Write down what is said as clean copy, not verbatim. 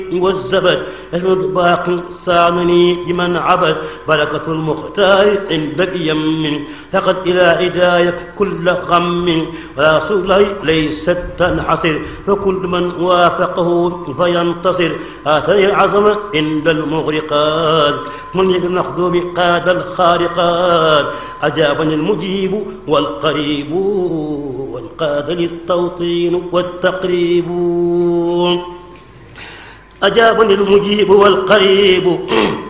والزبد أحمد باق سامني لمن عبد بركة المختار عند اليم فقد إلى هداية كل غم ولا صلي ليست تنحصر فكل من وافقه فينتصر آثر العظمة عند المغرقات من بالمخدوم قاد الخارقات أجابني المجيب والقريب وانقاد للتوطين والتقريب أجابني المجيب والقريب